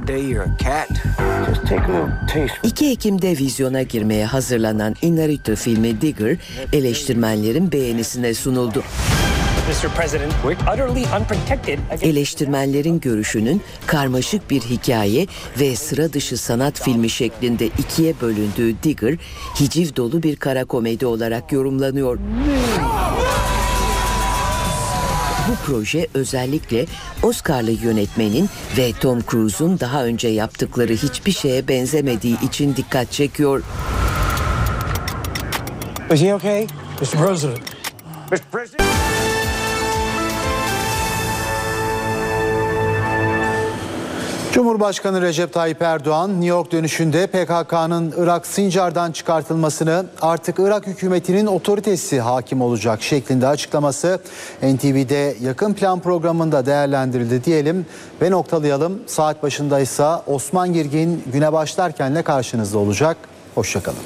day you're a cat. Just take a little taste. 2 Ekim'de vizyona girmeye hazırlanan Inarritu filmi Digger, eleştirmenlerin beğenisine sunuldu. Eleştirmenlerin görüşünün karmaşık bir hikaye ve sıra dışı sanat filmi şeklinde 2'ye bölündüğü Digger, hiciv dolu bir kara komedi olarak yorumlanıyor. Bu proje özellikle Oscar'lı yönetmenin ve Tom Cruise'un daha önce yaptıkları hiçbir şeye benzemediği için dikkat çekiyor. Is he okay? Mr. President. Mr. President. Cumhurbaşkanı Recep Tayyip Erdoğan, New York dönüşünde PKK'nın Irak Sincar'dan çıkartılmasını, artık Irak hükümetinin otoritesi hakim olacak şeklinde açıklaması NTV'de Yakın Plan programında değerlendirildi diyelim ve noktalayalım. Saat başındaysa Osman Girgin güne başlarkenle karşınızda olacak. Hoşçakalın.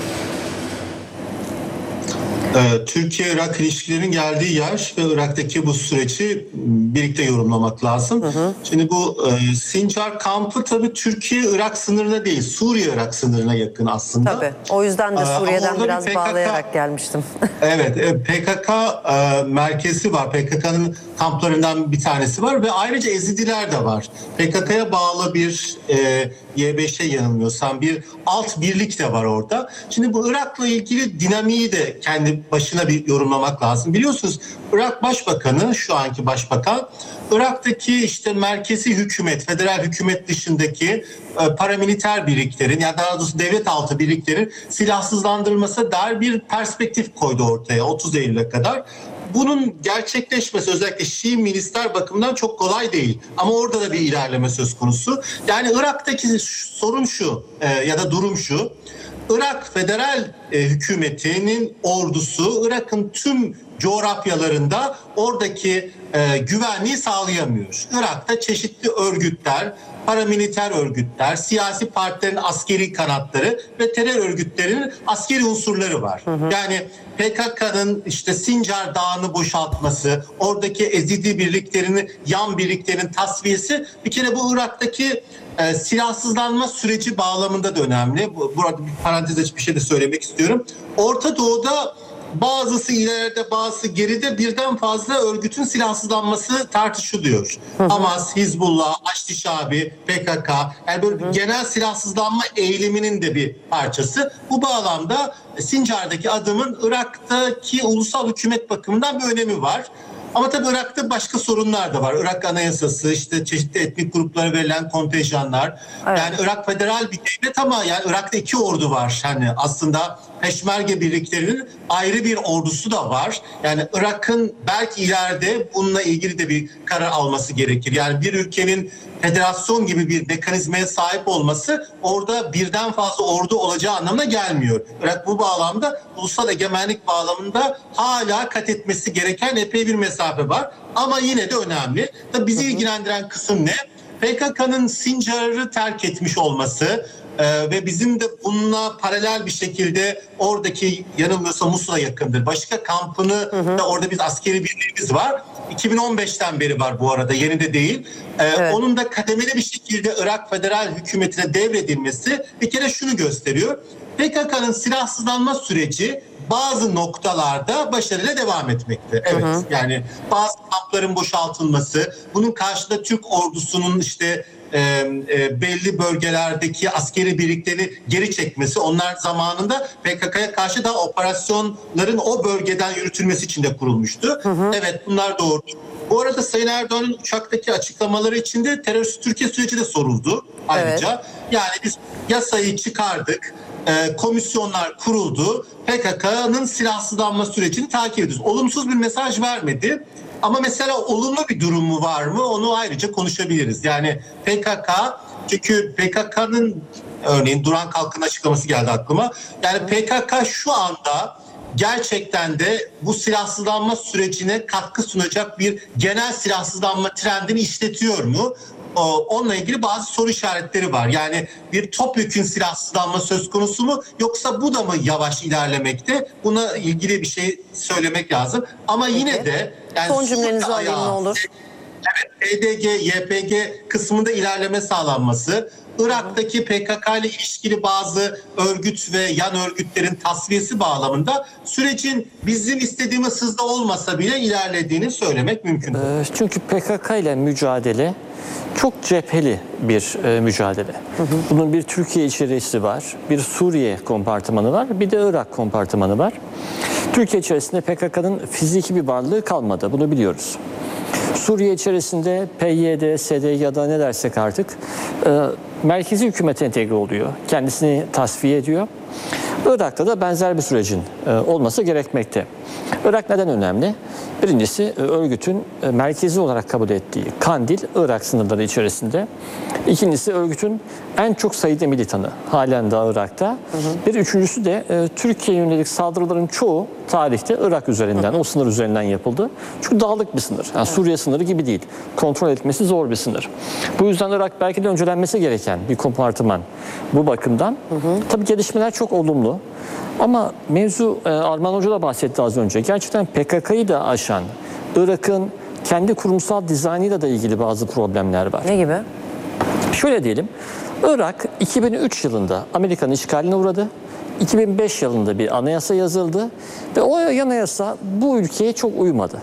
Türkiye-Irak ilişkilerinin geldiği yer ve Irak'taki bu süreci birlikte yorumlamak lazım. Şimdi bu Sincar kampı tabii Türkiye-Irak sınırına değil, Suriye-Irak sınırına yakın aslında. Tabii. O yüzden de Suriye'den biraz bağlayarak gelmiştim. Evet, PKK merkezi var. PKK'nın kamplarından bir tanesi var ve ayrıca Ezidiler de var. PKK'ya bağlı bir Y5'e yanılmıyorsam bir alt birlik de var orada. Şimdi bu Irak'la ilgili dinamiği de kendi başına bir yorumlamak lazım. Biliyorsunuz Irak Başbakanı, şu anki Başbakan, Irak'taki işte merkezi hükümet, federal hükümet dışındaki paramiliter birliklerin, yani daha doğrusu devlet altı birliklerin silahsızlandırılmasına dair bir perspektif koydu ortaya 30 Eylül'e kadar. Bunun gerçekleşmesi özellikle Şii milisler bakımından çok kolay değil. Ama orada da bir ilerleme söz konusu. Yani Irak'taki sorun şu ya da durum şu. Irak federal hükümetinin ordusu Irak'ın tüm coğrafyalarında oradaki güvenliği sağlayamıyor. Irak'ta çeşitli örgütler, paramiliter örgütler, siyasi partilerin askeri kanatları ve terör örgütlerinin askeri unsurları var. Yani PKK'nın işte Sincar Dağı'nı boşaltması, oradaki Ezidi birliklerinin, yan birliklerin tasfiyesi bir kere bu Irak'taki silahsızlanma süreci bağlamında da önemli. Burada bir parantez açıp bir şey de söylemek istiyorum. Orta Doğu'da bazısı ileride, bazısı geride birden fazla örgütün silahsızlanması tartışılıyor. Hamas, Hizbullah, Haçlı Şabi, PKK, yani böyle bir genel silahsızlanma eğiliminin de bir parçası. Bu bağlamda Sincar'daki adımın Irak'taki ulusal hükümet bakımından bir önemi var. Ama tabii Irak'ta başka sorunlar da var. Irak Anayasası, işte çeşitli etnik gruplara verilen kontenjanlar. Evet. Yani Irak federal bir devlet ama yani Irak'ta 2 ordu var. Hani aslında Peşmerge birliklerinin ayrı bir ordusu da var. Yani Irak'ın belki ileride bununla ilgili de bir karar alması gerekir. Yani bir ülkenin federasyon gibi bir mekanizmaya sahip olması orada birden fazla ordu olacağı anlamına gelmiyor. Irak bu bağlamda ulusal egemenlik bağlamında hala kat etmesi gereken epey bir mesafe var. Ama yine de önemli. Tabii bizi ilgilendiren kısım ne? PKK'nın Sincar'ı terk etmiş olması ve bizim de bununla paralel bir şekilde oradaki, yanılmıyorsa Musul'a yakındır, başka kampını da orada biz askeri birliğimiz var. 2015'ten beri var bu arada, yeni de değil. Evet. Onun da kademeli bir şekilde Irak federal hükümetine devredilmesi bir kere şunu gösteriyor. PKK'nın silahsızlanma süreci bazı noktalarda başarıyla devam etmekte. Evet, yani bazı kampların boşaltılması, bunun karşında Türk ordusunun işte belli bölgelerdeki askeri birlikleri geri çekmesi, onlar zamanında PKK'ya karşı da operasyonların o bölgeden yürütülmesi için de kurulmuştu. Evet, bunlar doğru. Bu arada Sayın Erdoğan'ın uçaktaki açıklamaları içinde terörist Türkiye süreci de soruldu ayrıca. Evet. Yani biz yasayı çıkardık, komisyonlar kuruldu, PKK'nın silahsızlanma sürecini takip ediyoruz. Olumsuz bir mesaj vermedi. Ama mesela olumlu bir durumu var mı? Onu ayrıca konuşabiliriz. Yani PKK, çünkü PKK'nın örneğin Duran Kalkın açıklaması geldi aklıma. Yani PKK şu anda gerçekten de bu silahsızlanma sürecine katkı sunacak bir genel silahsızlanma trendini işletiyor mu? Onunla ilgili bazı soru işaretleri var. Yani bir topyekün silahsızlanma söz konusu mu, yoksa bu da mı yavaş ilerlemekte? Buna ilgili bir şey söylemek lazım. Ama yine de yani son cümlenizi alayım ne olur. PDG, YPG kısmında ilerleme sağlanması, Irak'taki PKK ile ilişkili bazı örgüt ve yan örgütlerin tasfiyesi bağlamında sürecin bizim istediğimiz hızda olmasa bile ilerlediğini söylemek mümkün. Çünkü PKK ile mücadele çok cepheli bir mücadele. Bunun bir Türkiye içerisi var, bir Suriye kompartımanı var, bir de Irak kompartımanı var. Türkiye içerisinde PKK'nın fiziki bir varlığı kalmadı, bunu biliyoruz. Suriye içerisinde PYD, SD ya da ne dersek artık merkezi hükümete entegre oluyor. Kendisini tasfiye ediyor. Irak'ta da benzer bir sürecin olması gerekmekte. Irak neden önemli? Birincisi örgütün merkezi olarak kabul ettiği Kandil, Irak sınırları içerisinde. İkincisi örgütün en çok sayıda militanı halen daha Irak'ta. Bir üçüncüsü de Türkiye'ye yönelik saldırıların çoğu tarihte Irak üzerinden, o sınır üzerinden yapıldı. Çünkü dağlık bir sınır. Yani Suriye sınırı gibi değil. Kontrol etmesi zor bir sınır. Bu yüzden Irak belki de öncelenmesi gereken bir kompartıman bu bakımdan. Tabii gelişmeler çok olumlu. Ama mevzu Arman Hoca da bahsetti az önce. Gerçekten PKK'yı da aşan, Irak'ın kendi kurumsal dizaynıyla da ilgili bazı problemler var. Ne gibi? Şöyle diyelim, Irak 2003 yılında Amerika'nın işgaline uğradı. 2005 yılında bir anayasa yazıldı ve o anayasa bu ülkeye çok uymadı.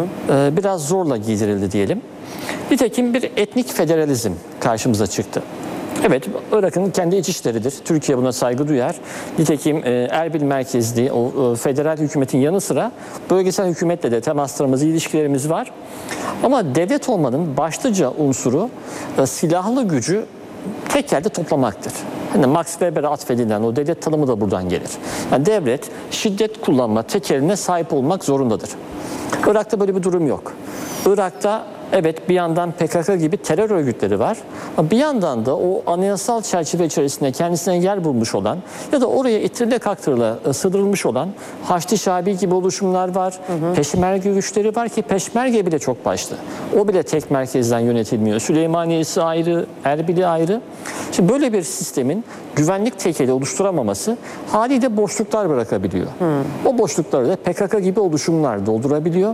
Biraz zorla giydirildi diyelim. Nitekim bir etnik federalizm karşımıza çıktı. Evet, Irak'ın kendi iç işleridir. Türkiye buna saygı duyar. Nitekim Erbil merkezli o federal hükümetin yanı sıra bölgesel hükümetle de temaslarımız, ilişkilerimiz var. Ama devlet olmanın başlıca unsuru silahlı gücü tek yerde toplamaktır. Yani Max Weber'e atfedilen o devlet tanımı da buradan gelir. Yani devlet şiddet kullanma tekeline sahip olmak zorundadır. Irak'ta böyle bir durum yok. Irak'ta evet bir yandan PKK gibi terör örgütleri var ama bir yandan da o anayasal çerçeve içerisinde kendisine yer bulmuş olan ya da oraya itirile kaktırile sığdırılmış olan Haçlı Şabi gibi oluşumlar var. Peşmerge güçleri var ki Peşmerge bile çok başlı. O bile tek merkezden yönetilmiyor. Süleymaniyesi ayrı, Erbil'i ayrı. Şimdi böyle bir sistemin güvenlik tekeli oluşturamaması haliyle boşluklar bırakabiliyor. O boşlukları da PKK gibi oluşumlar doldurabiliyor.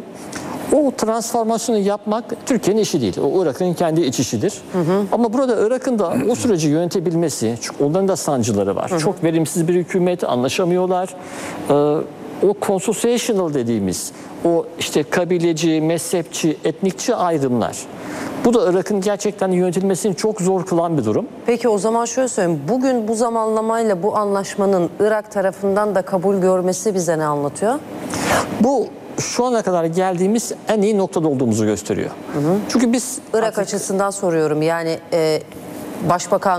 O transformasyonu yapmak Türkiye'nin işi değil. O Irak'ın kendi iç işidir. Ama burada Irak'ın da o süreci yönetebilmesi, çünkü onların da sancıları var. Çok verimsiz bir hükümet, anlaşamıyorlar. O consociational dediğimiz, o işte kabileci, mezhepçi, etnikçi ayrımlar. Bu da Irak'ın gerçekten yönetilmesini çok zor kılan bir durum. Peki o zaman şöyle söyleyeyim. Bugün bu zamanlamayla bu anlaşmanın Irak tarafından da kabul görmesi bize ne anlatıyor? Bu şu ana kadar geldiğimiz en iyi noktada olduğumuzu gösteriyor. Çünkü biz Irak açısından soruyorum. Yani başbakan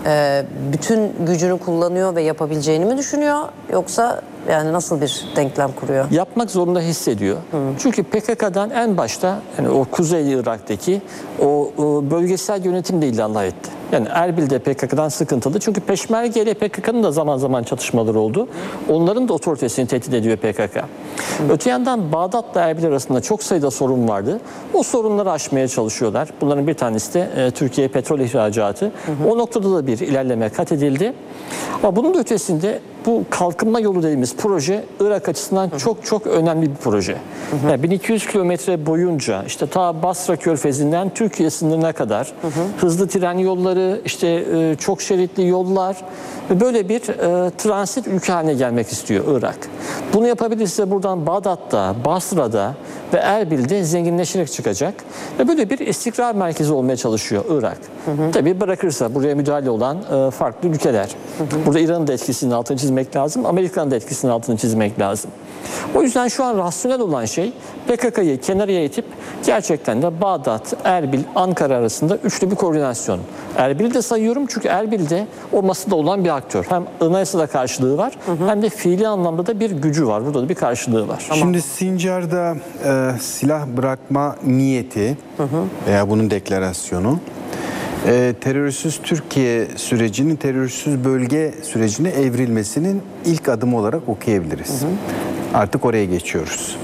bütün gücünü kullanıyor ve yapabileceğini mi düşünüyor? Yoksa yani nasıl bir denklem kuruyor? Yapmak zorunda hissediyor. Çünkü PKK'dan en başta yani o Kuzey Irak'taki o bölgesel yönetim de illallah etti. Yani Erbil'de PKK'dan sıkıntılı. Çünkü Peşmerge ile PKK'nın da zaman zaman çatışmaları oldu. Onların da otoritesini tehdit ediyor PKK. Öte yandan Bağdat'la Erbil arasında çok sayıda sorun vardı. O sorunları aşmaya çalışıyorlar. Bunların bir tanesi de Türkiye petrol ihracatı. O noktada da bir ilerleme kat edildi. Ama bunun da ötesinde bu kalkınma yolu dediğimiz proje Irak açısından çok önemli bir proje. Yani 1200 kilometre boyunca işte ta Basra Körfezi'nden Türkiye sınırına kadar hızlı tren yolları, işte çok şeritli yollar ve böyle bir transit ülke haline gelmek istiyor Irak. Bunu yapabilirse buradan Bağdat'ta, Basra'da ve Erbil'de zenginleşerek çıkacak ve böyle bir istikrar merkezi olmaya çalışıyor Irak. Tabii bırakırsa buraya müdahale olan farklı ülkeler. Burada İran'ın da etkisinin altını çizmek lazım, Amerika'nın da etkisinin altını çizmek lazım. O yüzden şu an rasyonel olan şey PKK'yı kenarıya itip gerçekten de Bağdat, Erbil, Ankara arasında üçlü bir koordinasyon. Erbil'i de sayıyorum çünkü Erbil'de o masada olan bir aktör. Hem anayasada karşılığı var hem de fiili anlamda da bir gücü var. Burada da bir karşılığı var. Şimdi Sincar'da silah bırakma niyeti veya bunun deklarasyonu terörsüz Türkiye sürecinin terörsüz bölge sürecine evrilmesinin ilk adımı olarak okuyabiliriz. Artık oraya geçiyoruz.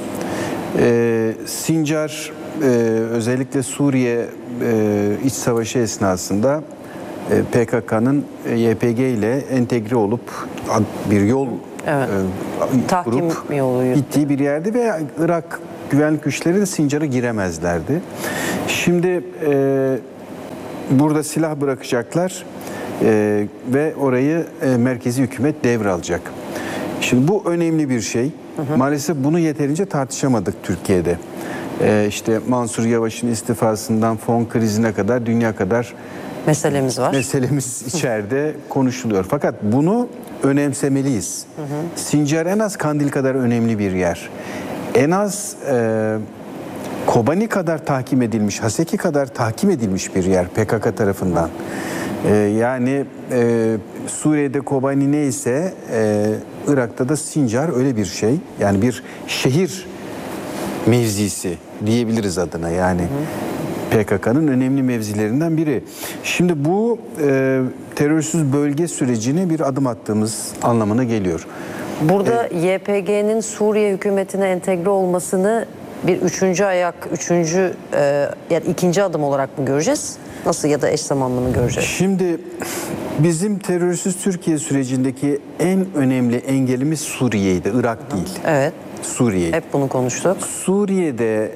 Sincar özellikle Suriye iç savaşı esnasında PKK'nın YPG ile entegre olup bir yol tahkim kurup yoluydu. gittiği bir yerde ve Irak güvenlik güçleri de Sincar'a giremezlerdi. Şimdi burada silah bırakacaklar ve orayı merkezi hükümet devralacak. Şimdi bu önemli bir şey. Maalesef bunu yeterince tartışamadık Türkiye'de. İşte Mansur Yavaş'ın istifasından fon krizine kadar dünya kadar Meselemiz var. meselemiz içeride konuşuluyor. Fakat bunu önemsemeliyiz. Sincar en az Kandil kadar önemli bir yer. En az Kobani kadar tahkim edilmiş, Haseki kadar tahkim edilmiş bir yer PKK tarafından. Yani Suriye'de Kobani neyse Irak'ta da Sincar öyle bir şey. Yani bir şehir mevzisi diyebiliriz adına yani. PKK'nın önemli mevzilerinden biri. Şimdi bu terörsüz bölge sürecine bir adım attığımız anlamına geliyor. Burada YPG'nin Suriye hükümetine entegre olmasını bir üçüncü ayak, yani ikinci adım olarak mı göreceğiz? Nasıl ya da eş zamanlı mı göreceğiz? Şimdi bizim terörsüz Türkiye sürecindeki en önemli engelimiz Suriye'ydi, Irak değil. Evet. Suriye. Hep bunu konuştuk. Suriye'de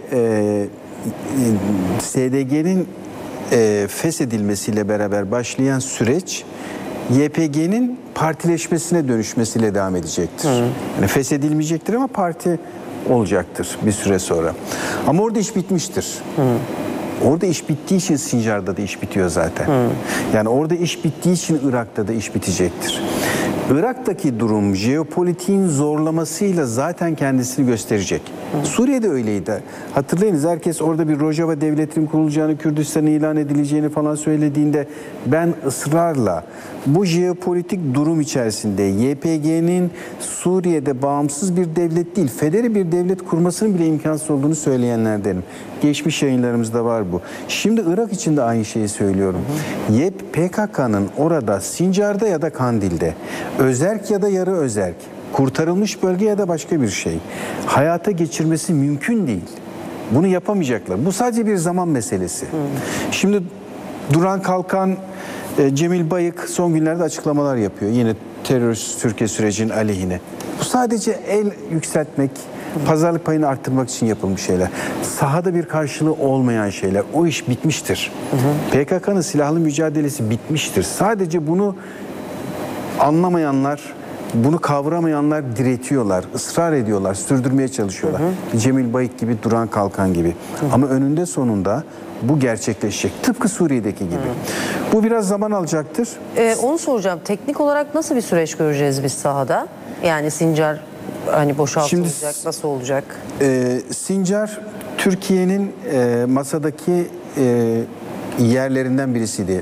SDG'nin feshedilmesiyle beraber başlayan süreç YPG'nin partileşmesine dönüşmesiyle devam edecektir. Yani feshedilmeyecektir ama parti olacaktır bir süre sonra. Ama orada iş bitmiştir. Orada iş bittiği için Sincar'da da iş bitiyor zaten. Yani orada iş bittiği için Irak'ta da iş bitecektir. Irak'taki durum jeopolitiğin zorlamasıyla zaten kendisini gösterecek. Suriye'de öyleydi. Hatırlayınız, herkes orada bir Rojava devletinin kurulacağını, Kürdistan'ın ilan edileceğini falan söylediğinde ben ısrarla bu jeopolitik durum içerisinde YPG'nin Suriye'de bağımsız bir devlet değil, federe bir devlet kurmasının bile imkansız olduğunu söyleyenlerdenim. Geçmiş yayınlarımızda var bu. Şimdi Irak için de aynı şeyi söylüyorum. PKK'nın orada Sincar'da ya da Kandil'de özerk ya da yarı özerk, kurtarılmış bölge ya da başka bir şey hayata geçirmesi mümkün değil. Bunu yapamayacaklar. Bu sadece bir zaman meselesi. Şimdi Duran Kalkan, Cemil Bayık son günlerde açıklamalar yapıyor. Yine terörist Türkiye sürecinin aleyhine. Bu sadece el yükseltmek, pazarlık payını arttırmak için yapılmış şeyler. Sahada bir karşılığı olmayan şeyler. O iş bitmiştir. PKK'nın silahlı mücadelesi bitmiştir. Sadece bunu anlamayanlar, bunu kavramayanlar diretiyorlar, ısrar ediyorlar, sürdürmeye çalışıyorlar. Cemil Bayık gibi, Duran Kalkan gibi. Ama önünde sonunda bu gerçekleşecek. Tıpkı Suriye'deki gibi. Bu biraz zaman alacaktır. Onu soracağım. Teknik olarak nasıl bir süreç göreceğiz biz sahada? Yani Sincar hani boşaltılacak, nasıl olacak? Sincar Türkiye'nin masadaki yerlerinden birisiydi.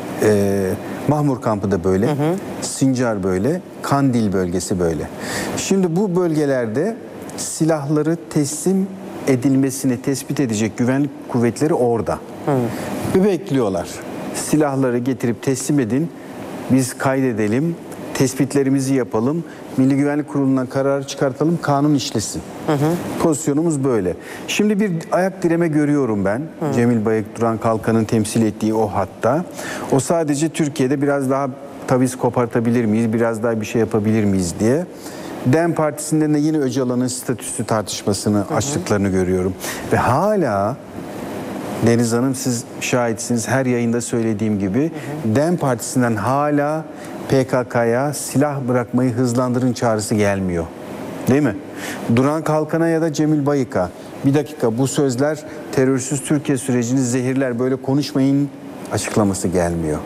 Mahmur kampı da böyle, Sincar böyle, Kandil bölgesi böyle. Şimdi bu bölgelerde silahları teslim edilmesini tespit edecek güvenlik kuvvetleri orada. Ve bekliyorlar. Silahları getirip teslim edin, biz kaydedelim, tespitlerimizi yapalım, Milli Güvenlik Kurulu'ndan karar çıkartalım, kanun işlesin. Pozisyonumuz böyle. Şimdi bir ayak direme görüyorum ben. Cemil Bayık, Duran Kalkan'ın temsil ettiği o hatta. O sadece Türkiye'de biraz daha taviz kopartabilir miyiz, biraz daha bir şey yapabilir miyiz diye. DEM Partisi'nden de yine Öcalan'ın statüsü tartışmasını açtıklarını görüyorum. Ve hala Deniz Hanım, siz şahitsiniz, her yayında söylediğim gibi DEM Partisi'nden hala PKK'ya silah bırakmayı hızlandırın çağrısı gelmiyor. Değil mi? Duran Kalkan'a ya da Cemil Bayık'a bir dakika, bu sözler terörsüz Türkiye sürecini zehirler, böyle konuşmayın açıklaması gelmiyor.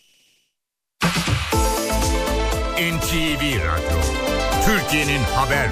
NTV Radyo, Türkiye'nin haber